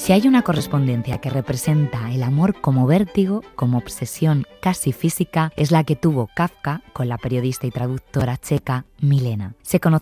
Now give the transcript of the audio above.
Si hay una correspondencia que representa el amor como vértigo, como obsesión casi física, es la que tuvo Kafka con la periodista y traductora checa Milena. Se conocieron